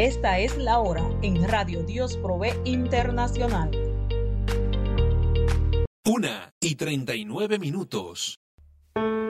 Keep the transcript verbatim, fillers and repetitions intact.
Esta es la hora en Radio Dios Provee Internacional. Una y treinta y nueve minutos.